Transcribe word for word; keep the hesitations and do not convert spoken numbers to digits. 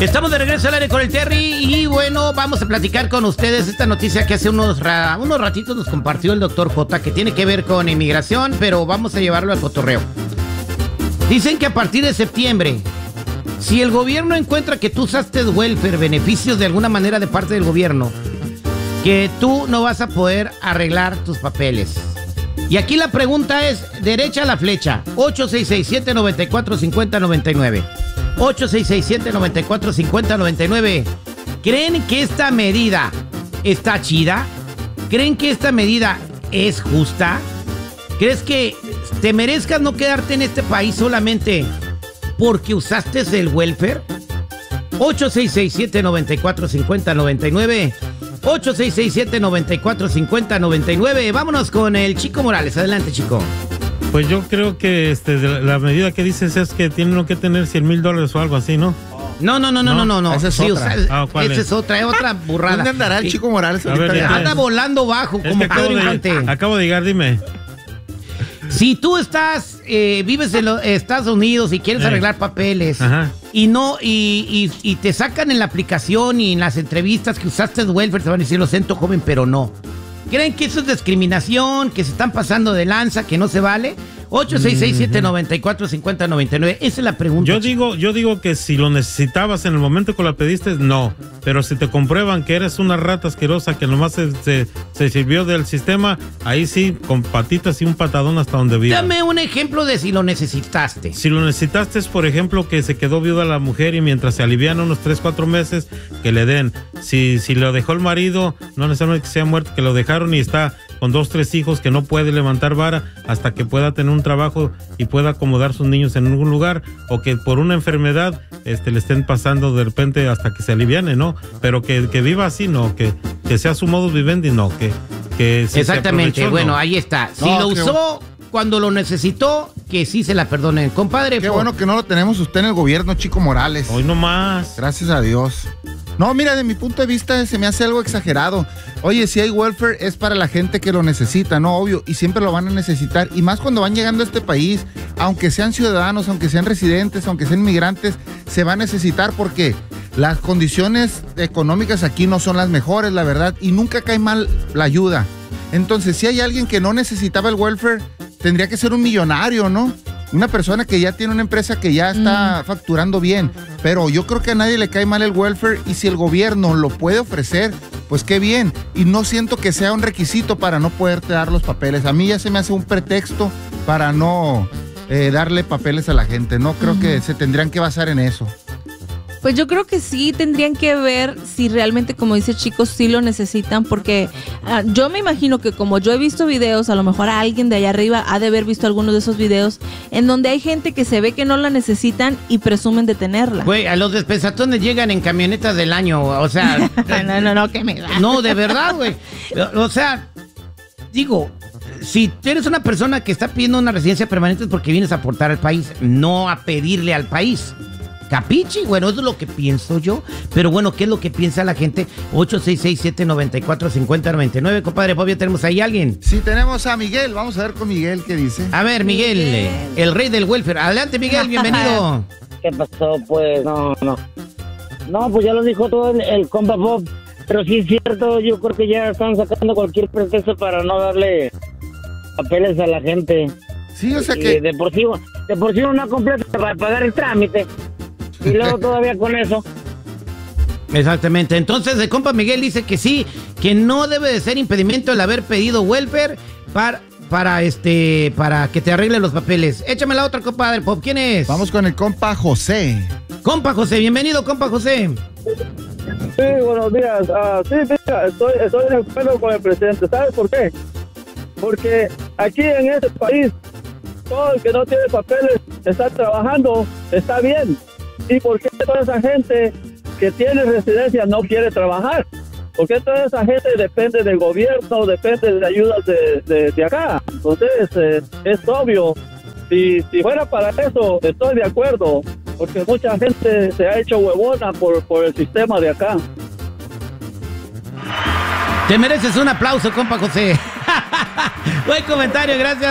Estamos de regreso al aire con el Terry y bueno, vamos a platicar con ustedes esta noticia que hace unos, ra- unos ratitos nos compartió el doctor J, que tiene que ver con inmigración, pero vamos a llevarlo al cotorreo. Dicen que a partir de septiembre, si el gobierno encuentra que tú usaste welfare, beneficios de alguna manera de parte del gobierno, que tú no vas a poder arreglar tus papeles. Y aquí la pregunta es, derecha a la flecha, ocho seis seis siete, nueve cuatro cinco cero nueve nueve. ocho seis seis siete, nueve cuatro cinco cero nueve nueve. ¿Creen que esta medida está chida? ¿Creen que esta medida es justa? ¿Crees que te merezcas no quedarte en este país solamente porque usaste el welfare? ocho seis seis siete, nueve cuatro cinco cero nueve nueve. ocho seis seis siete, nueve cuatro cinco cero nueve nueve. Vámonos con el Chico Morales. Adelante, Chico. Pues yo creo que este, la medida que dices es que tienen que tener cien mil dólares o algo así, ¿no? No, no, no, no, no, no, no. Esa es sí, otra. O sea, Ah, ¿cuál esa es? es otra, es otra burrada. ¿Dónde andará el Chico Morales ahorita? A ver, ya? Anda volando bajo, Es como que acabo Pedro de, Infante. acabo de llegar, dime. Si tú estás, eh, vives en los Estados Unidos y quieres Eh. arreglar papeles Ajá. y no, y, y, y te sacan en la aplicación y en las entrevistas que usaste el welfare, te van a decir, lo siento, joven, pero no. ¿Creen que eso es discriminación, que se están pasando de lanza, que no se vale? ocho seis seis siete, nueve cuatro cinco cero nueve nueve. Esa es la pregunta. Yo digo, yo digo que si lo necesitabas en el momento que la pediste, no. Pero si te comprueban que eres una rata asquerosa que nomás se, se, se sirvió del sistema, ahí sí, con patitas y un patadón hasta donde viva. Dame un ejemplo de si lo necesitaste. Si lo necesitaste es, por ejemplo, que se quedó viuda la mujer y mientras se alivian unos tres, cuatro meses, que le den. Si, si lo dejó el marido, no necesariamente que sea muerto, que lo dejaron y está con dos, tres hijos que no puede levantar vara hasta que pueda tener un trabajo y pueda acomodar sus niños en algún lugar, o que por una enfermedad este, le estén pasando de repente hasta que se aliviane, ¿no? Pero que, que viva así, no, que, que sea su modus vivendi, no, que, que si Exactamente, se aprovechó, bueno, no. ahí está. Si No, lo qué usó cuando lo necesitó, que sí se la perdonen. Compadre, Qué por- bueno que no lo tenemos usted en el gobierno, Chico Morales. Hoy no más. Gracias a Dios. No, mira, de mi punto de vista se me hace algo exagerado. Oye, si hay welfare es para la gente que lo necesita, ¿no? Obvio, y siempre lo van a necesitar. Y más cuando van llegando a este país, aunque sean ciudadanos, aunque sean residentes, aunque sean migrantes, se va a necesitar porque las condiciones económicas aquí no son las mejores, la verdad, y nunca cae mal la ayuda. Entonces, si hay alguien que no necesitaba el welfare, tendría que ser un millonario, ¿no? Una persona que ya tiene una empresa que ya está mm. facturando bien, pero yo creo que a nadie le cae mal el welfare y si el gobierno lo puede ofrecer, pues qué bien. Y no siento que sea un requisito para no poderte dar los papeles. A mí ya se me hace un pretexto para no eh, darle papeles a la gente. No creo mm. que se tendrían que basar en eso. Pues yo creo que sí tendrían que ver si realmente, como dice Chico, sí lo necesitan, porque uh, yo me imagino que como yo he visto videos, a lo mejor a alguien de allá arriba ha de haber visto algunos de esos videos en donde hay gente que se ve que no la necesitan y presumen de tenerla. Güey, a los despensatones llegan en camionetas del año, o sea... no, no, no, que me da. No, de verdad, güey. O, o sea, digo, si eres una persona que está pidiendo una residencia permanente es porque vienes a aportar al país, no a pedirle al país. ¿Capichi? Bueno, eso es lo que pienso yo. Pero bueno, ¿qué es lo que piensa la gente? ocho seis seis siete, nueve cuatro cinco cero nueve nueve. Compadre Bob, ¿ya tenemos ahí a alguien? Sí, tenemos a Miguel. Vamos a ver con Miguel qué dice. A ver, Miguel, Miguel. el rey del welfare. Adelante, Miguel, bienvenido. ¿Qué pasó? Pues no, no. No, pues ya lo dijo todo el, el compa Bob. Pero sí es cierto, yo creo que ya están sacando cualquier pretexto para no darle papeles a la gente. Sí, o sea y que... De por sí, de por sí una completa para pagar el trámite. Y luego todavía con eso. Exactamente. Entonces el compa Miguel dice que sí, que no debe de ser impedimento el haber pedido welfare para, para este, para que te arreglen los papeles. Échame la otra, compadre Pop. ¿Quién es? Vamos con el compa José. Compa José, bienvenido, compa José. Sí, buenos días. Uh, sí, mira, estoy, estoy de acuerdo con el presidente. ¿Sabes por qué? Porque aquí en este país, todo el que no tiene papeles está trabajando, está bien. ¿Y por qué toda esa gente que tiene residencia no quiere trabajar? ¿Por qué toda esa gente depende del gobierno, depende de ayudas de, de, de acá? Entonces, eh, es obvio. Si, si fuera para eso, estoy de acuerdo. Porque mucha gente se ha hecho huevona por, por el sistema de acá. Te mereces un aplauso, compa José. Buen comentario, gracias.